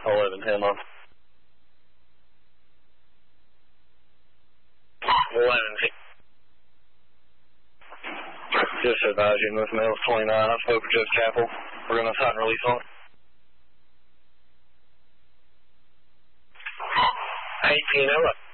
11-10 on. 11-10. Just advise you, North Mills 29. I spoke with Judge Chapel. We're going to sign release on it. 18-0.